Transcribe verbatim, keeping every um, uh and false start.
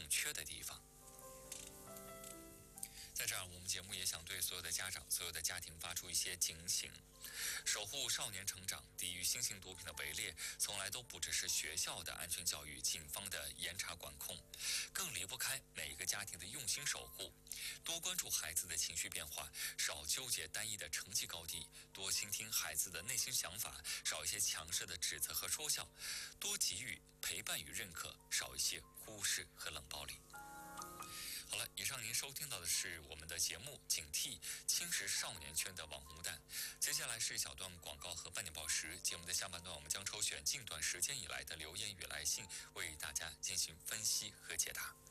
空缺的地方。在这儿，我们节目也想对所有的家长、所有的家庭发出一些警醒：守护少年成长、抵御新型毒品的围猎，从来都不只是学校的安全教育、警方的严查管控，更离不开每一个家庭的用心守护。多关注孩子的情绪变化，少纠结单一的成绩高低，多倾听孩子的内心想法，少一些强势的指责和说教，多给予陪伴与认可，少一些忽视和冷暴力。好了，以上您收听到的是我们的节目《警惕侵蚀少年圈的网红弹》。接下来是一小段广告和半点报时。节目的下半段，我们将抽选近段时间以来的留言与来信，为大家进行分析和解答。